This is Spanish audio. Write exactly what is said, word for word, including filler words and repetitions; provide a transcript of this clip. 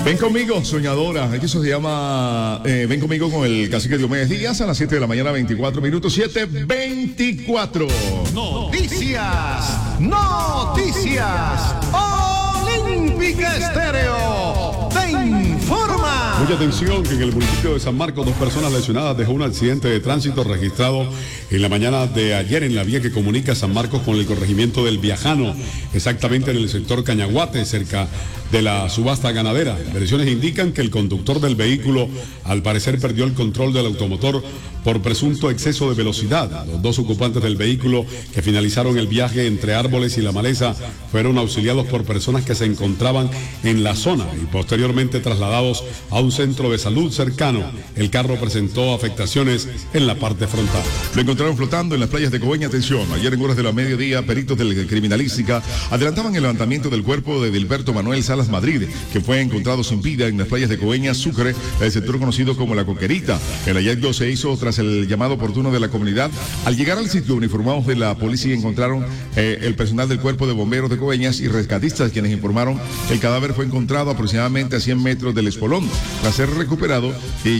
Ven conmigo, soñadora. Eso se llama eh, Ven conmigo con el cacique Diomedes Díaz a las siete de la mañana, veinticuatro minutos. siete veinticuatro. Noticias. Noticias. Olímpica Estéreo. Te informa. Mucha atención que en el municipio de San Marcos dos personas lesionadas dejó un accidente de tránsito registrado en la mañana de ayer en la vía que comunica San Marcos con el corregimiento del Viajano, exactamente en el sector Cañaguate, cerca de la subasta ganadera. Versiones indican que el conductor del vehículo al parecer perdió el control del automotor por presunto exceso de velocidad. Los dos ocupantes del vehículo que finalizaron el viaje entre árboles y la maleza fueron auxiliados por personas que se encontraban en la zona y posteriormente trasladados a un centro de salud cercano. El carro presentó afectaciones en la parte frontal. Lo encontraron flotando en las playas de Coveñas. Atención, ayer en horas de la mediodía, peritos de la criminalística adelantaban el levantamiento del cuerpo de Dilberto Manuel Salas Madrid, que fue encontrado sin vida en las playas de Coveñas, Sucre, el sector conocido como La Coquerita. El hallazgo se hizo tras el llamado oportuno de la comunidad. Al llegar al sitio, uniformados de la policía encontraron eh, el personal del cuerpo de bomberos de Coveñas y rescatistas, quienes informaron que el cadáver fue encontrado aproximadamente a cien metros del espolón. Tras ser recuperado y